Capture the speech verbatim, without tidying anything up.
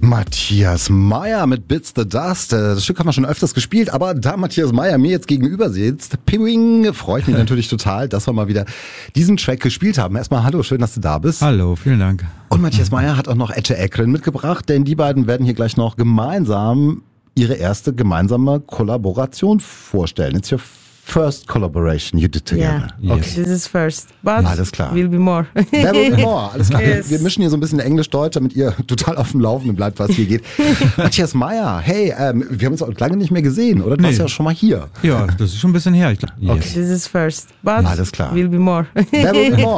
Matthias Meyer mit Bits the Dust. Das Stück haben wir schon öfters gespielt, aber da Matthias Meyer mir jetzt gegenüber sitzt, Piwing, freut mich natürlich total, dass wir mal wieder diesen Track gespielt haben. Erstmal hallo, schön, dass du da bist. Hallo, vielen Dank. Und Matthias Meyer hat auch noch Ece Ekren mitgebracht, denn die beiden werden hier gleich noch gemeinsam ihre erste gemeinsame Kollaboration vorstellen. It's your first collaboration you did together. Yeah, Yes. This is first, but Alles klar. will be more. There will be more. Alles klar. Yes. Wir mischen hier so ein bisschen Englisch-Deutsch, damit ihr total auf dem Laufenden bleibt, was hier geht. Matthias Meyer, hey, ähm, wir haben uns auch lange nicht mehr gesehen, oder? Du warst Nee. ja schon mal hier. Ja, das ist schon ein bisschen her. Ich glaub, yes. This is first, but Alles klar. will be more. There will be more.